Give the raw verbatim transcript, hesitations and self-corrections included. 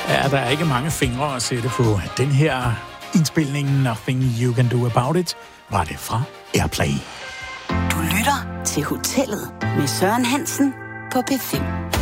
Ja, der er ikke mange fingre at sætte på. Den her indspilning, Nothing You Can Do About It, var det fra Airplay. Du lytter til Hotellet med Søren Hansen på P fem.